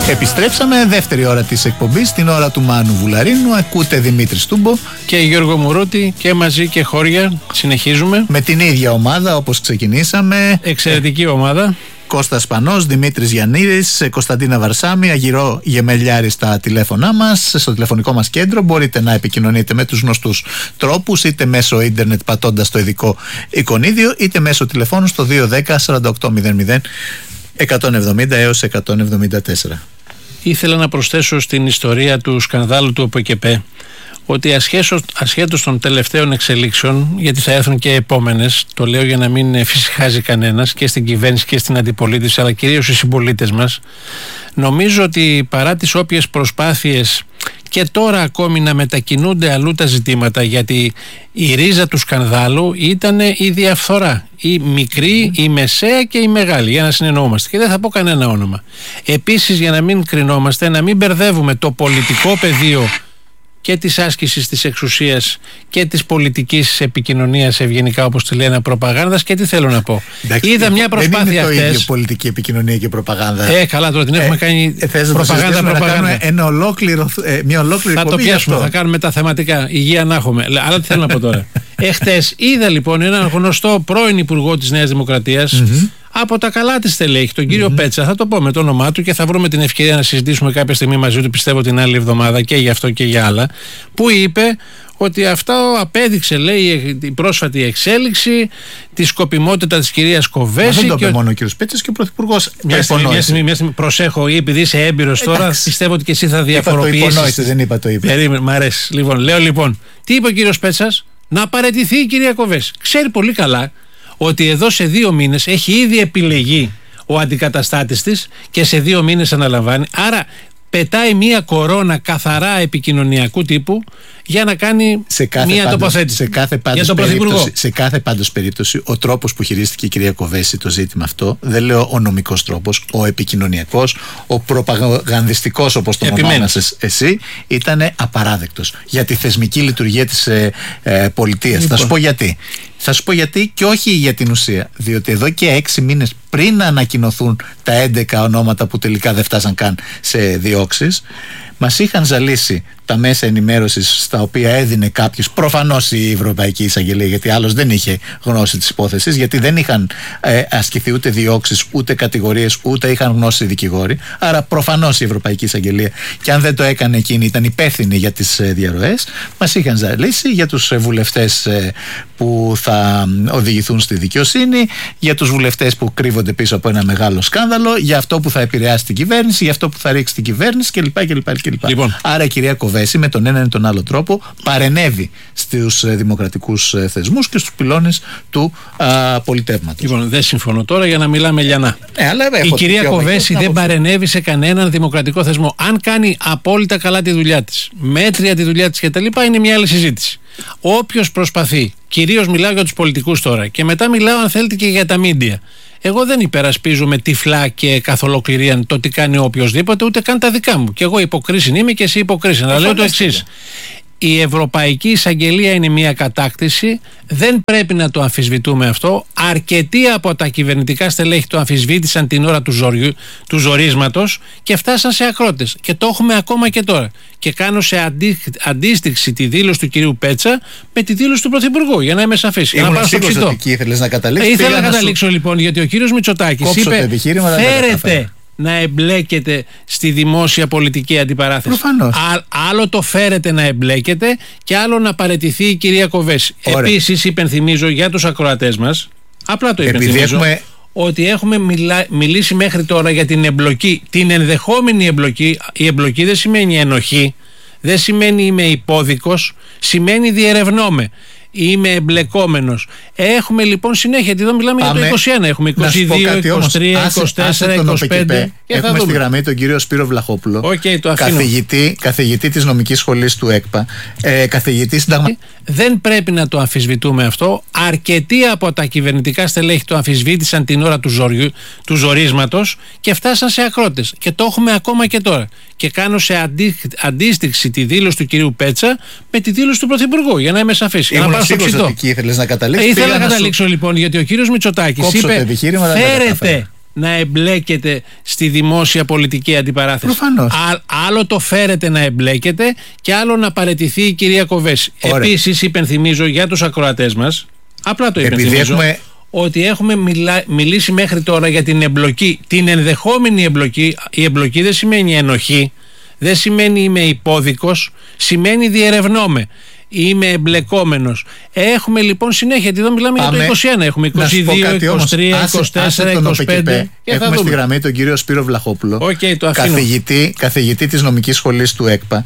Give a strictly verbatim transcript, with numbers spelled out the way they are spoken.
Επιστρέψαμε, δεύτερη ώρα της εκπομπής, την ώρα του Μάνου Βουλαρίνου. Ακούτε Δημήτρη Στούμπο και Γιώργο Μουρούτη και μαζί και χώρια. Συνεχίζουμε με την ίδια ομάδα όπως ξεκινήσαμε. Εξαιρετική ομάδα. Κώστας Πανός, Δημήτρης Γιαννίδης, Κωνσταντίνα Βαρσάμι, Αγυρό Γεμελιάρη στα τηλέφωνά μας, στο τηλεφωνικό μας κέντρο. Μπορείτε να επικοινωνείτε με τους γνωστούς τρόπους, είτε μέσω ίντερνετ πατώντας το ειδικό εικονίδιο, είτε μέσω τηλεφώνου στο δύο δέκα σαράντα οκτώ μηδέν μηδέν εκατόν εβδομήντα έως εκατόν εβδομήντα τέσσερα. Ήθελα να προσθέσω στην ιστορία του σκανδάλου του ΟΠΕΚΕΠΕ ότι ασχέτως των τελευταίων εξελίξεων, γιατί θα έρθουν και επόμενες, το λέω για να μην φυσικάζει κανένας και στην κυβέρνηση και στην αντιπολίτευση, αλλά κυρίως οι συμπολίτες μας, νομίζω ότι παρά τις όποιες προσπάθειες και τώρα ακόμη να μετακινούνται αλλού τα ζητήματα, γιατί η ρίζα του σκανδάλου ήταν η διαφθορά, η μικρή, η μεσαία και η μεγάλη, για να συνεννοούμαστε, και δεν θα πω κανένα όνομα. Επίσης, για να μην κρινόμαστε, να μην μπερδεύουμε το πολιτικό πεδίο και της άσκησης της εξουσίας και της πολιτικής επικοινωνίας, ευγενικά όπως τη λένε, προπαγάνδας. Και τι θέλω να πω. Εντάξει, είδα μια προσπάθεια δεν είναι το χτες, ίδιο πολιτική επικοινωνία και προπαγάνδα. Ε, καλά, τώρα την έχουμε ε, κάνει ε, προπαγάνδα, να προπαγάνδα. Ένα ολόκληρο, ε, μια ολόκληρη θα το πιάσουμε, αυτό. Θα κάνουμε τα θεματικά. Υγεία να έχουμε. Αλλά τι θέλω να πω τώρα. Εχθές είδα λοιπόν έναν γνωστό πρώην υπουργό της Νέας Δημοκρατίας, mm-hmm. από τα καλά της στελέχη, τον κύριο mm-hmm. Πέτσα, θα το πω με το όνομά του και θα βρούμε την ευκαιρία να συζητήσουμε κάποια στιγμή μαζί του, πιστεύω την άλλη εβδομάδα, και για αυτό και για άλλα, που είπε ότι αυτό απέδειξε, λέει, η πρόσφατη εξέλιξη, τη σκοπιμότητα της κυρίας Κοβέση. Μα δεν το είπε και... μόνο ο κύριος Πέτσας και ο Πρωθυπουργός. Μια στιγμή, μια στιγμή, μια στιγμή, προσέχω, επειδή είσαι έμπειρος τώρα, εντάξει, πιστεύω ότι και εσύ θα διαφοροποιήσεις. Είπα το υπονόησε, δεν είπα το είπε. Περίμενε, μ' αρέσει. Λοιπόν, λέω λοιπόν, τι είπε ο κύριος Πέτσας? Να παραιτηθεί η κυρία Κοβέση. Ξέρει πολύ καλά ότι εδώ σε δύο μήνες έχει ήδη επιλεγεί ο αντικαταστάτης της και σε δύο μήνες αναλαμβάνει. Άρα πετάει μία κορώνα καθαρά επικοινωνιακού τύπου για να κάνει μία πάντως, τοποθέτηση. Σε κάθε, πάντως για τον περίπτωση, σε κάθε πάντως περίπτωση, ο τρόπος που χειρίστηκε η κυρία Κοβέση το ζήτημα αυτό, δεν λέω ο νομικός τρόπος, ο επικοινωνιακός, ο προπαγανδιστικός, όπως τον ονόμασες εσύ, ήταν απαράδεκτος για τη θεσμική λειτουργία της ε, ε, πολιτείας. Λοιπόν. Θα σου πω γιατί. Θα σου πω γιατί και όχι για την ουσία. Διότι εδώ και έξι μήνες πριν να ανακοινωθούν τα έντεκα ονόματα που τελικά δεν φτάσαν καν σε διώξεις, μας είχαν ζαλίσει τα μέσα ενημέρωσης στα οποία έδινε κάποιος, προφανώς η Ευρωπαϊκή Εισαγγελία, γιατί άλλος δεν είχε γνώση της υπόθεσης, γιατί δεν είχαν ε, ασκηθεί ούτε διώξεις, ούτε κατηγορίες, ούτε είχαν γνώση οι δικηγόροι. Άρα προφανώς η Ευρωπαϊκή Εισαγγελία, και αν δεν το έκανε εκείνη, ήταν υπεύθυνη για τις ε, διαρροές. Μας είχαν ζαλίσει για τους ε, βουλευτές ε, που θα οδηγηθούν στη δικαιοσύνη, για τους βουλευτές που κρύβονται πίσω από ένα μεγάλο σκάνδαλο, για αυτό που θα επηρεάσει την κυβέρνηση, για αυτό που θα ρίξει την κυβέρνηση κλπ. κλπ, κλπ. Λοιπόν. Άρα η κυρία Κοβέση με τον έναν ή τον άλλο τρόπο παρενέβη στους ε, δημοκρατικούς ε, θεσμούς και στους πυλώνες του α, πολιτεύματος. Λοιπόν, δεν συμφωνώ τώρα για να μιλάμε λιανά. Ε, αλλά η κυρία Κοβέση δεν παρενέβη σε κανέναν δημοκρατικό θεσμό. Αν κάνει απόλυτα καλά τη δουλειά της, μέτρια τη δουλειά της κτλ., είναι μια άλλη συζήτηση. Όποιος προσπαθεί, κυρίως μιλάω για τους πολιτικούς τώρα και μετά μιλάω αν θέλετε και για τα μίντια. Εγώ δεν υπερασπίζομαι τυφλά και καθ' ολοκληρία το τι κάνει οποιοσδήποτε, ούτε καν τα δικά μου. Και εγώ υποκρίσιν είμαι και εσύ υποκρίσιν. Αλλά λέω το εξής. Η Ευρωπαϊκή Εισαγγελία είναι μια κατάκτηση, δεν πρέπει να το αμφισβητούμε αυτό. Αρκετοί από τα κυβερνητικά στελέχη το αμφισβήτησαν την ώρα του, ζοριου, του ζορίσματος και φτάσαν σε ακρότες. Και το έχουμε ακόμα και τώρα. Και κάνω σε αντί, αντίστοιξη τη δήλωση του κυρίου Πέτσα με τη δήλωση του Πρωθυπουργού, για να είμαι σαφής. Ήμουν σίγουρος ότι εκεί ήθελες να καταλήξεις. Ε, ήθελα να καταλήξω σου... λοιπόν, γιατί ο κύριος Μητσοτάκης είπε φέρετε να εμπλέκεται στη δημόσια πολιτική αντιπαράθεση. Προφανώς. Α, άλλο το φέρετε να εμπλέκεται και άλλο να παραιτηθεί η κυρία Κοβέση. Επίσης υπενθυμίζω για τους ακροατές μας, απλά το υπενθυμίζω, έχουμε... ότι έχουμε μιλά, μιλήσει μέχρι τώρα για την εμπλοκή, την ενδεχόμενη εμπλοκή. Η εμπλοκή δεν σημαίνει ενοχή, δεν σημαίνει είμαι υπόδικος, σημαίνει διερευνώμε. Είμαι εμπλεκόμενος. Έχουμε λοιπόν συνέχεια, εδώ μιλάμε Πάμε. για το είκοσι ένα. Έχουμε είκοσι δύο, είκοσι τρία, είκοσι τέσσερα, είκοσι πέντε. Έχουμε στη γραμμή τον κύριο Σπύρο Βλαχόπουλο, okay, το καθηγητή, καθηγητή της νομικής σχολής του ΕΚΠΑ, ε, καθηγητή συνταγμα... Δεν πρέπει να το αμφισβητούμε αυτό. Αρκετοί από τα κυβερνητικά στελέχη το αμφισβήτησαν την ώρα του, ζοριου, του ζορίσματος και φτάσαν σε ακρότες. Και το έχουμε ακόμα και τώρα. Και κάνω σε αντί, αντίστοιξη τη δήλωση του κυρίου Πέτσα με τη δήλωση του Πρωθυπουργού, για να είμαι σαφής. Ήμουν σίγουρος ότι εκεί ήθελες να καταλήξεις. Ε, ήθελα να καταλήξω σου... λοιπόν, γιατί ο κύριος Μητσοτάκης είπε φέρετε να εμπλέκεται στη δημόσια πολιτική αντιπαράθεση. Προφανώς. Α, άλλο το φέρετε να εμπλέκεται και άλλο να παραιτηθεί η κυρία Κοβέση. Επίσης υπενθυμίζω για τους ακροατές μας, απλά το υπενθυμίζω, έχουμε... ότι έχουμε μιλά, μιλήσει μέχρι τώρα για την εμπλοκή, την ενδεχόμενη εμπλοκή. Η εμπλοκή δεν σημαίνει ενοχή, δεν σημαίνει είμαι υπόδικος, σημαίνει διερευνώμε. Είμαι εμπλεκόμενος. Έχουμε λοιπόν συνέχεια, γιατί εδώ μιλάμε Πάμε. για το είκοσι ένα. Έχουμε είκοσι δύο, είκοσι τρία, είκοσι τέσσερα, είκοσι πέντε. Έχουμε στη γραμμή τον κύριο Σπύρο Βλαχόπουλο, okay, το καθηγητή, καθηγητή της νομικής σχολής του ΕΚΠΑ,